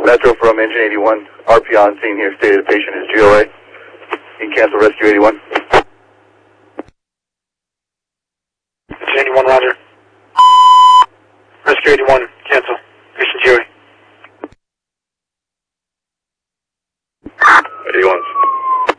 Metro from Engine 81. RP on scene here. State of the patient is GOA. You can cancel Rescue 81. Engine 81, roger. Rescue 81, cancel. Patient GOA. 81.